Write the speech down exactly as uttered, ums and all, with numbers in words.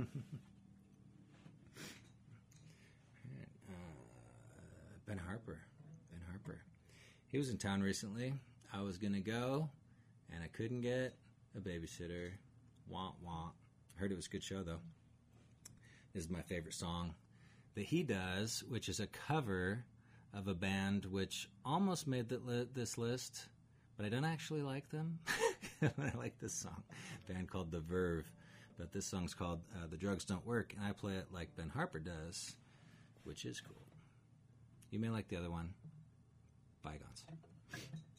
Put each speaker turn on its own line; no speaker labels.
uh, Ben Harper. Ben Harper. He was in town recently. I was going to go, and I couldn't get a babysitter. Wah, wah. Heard it was a good show, though. This is my favorite song that he does, which is a cover of a band which almost made the li- this list, but I don't actually like them. I like this song, a band called The Verve, but this song's called uh, The Drugs Don't Work, and I play it like Ben Harper does, which is cool. You may like the other one, Bygones.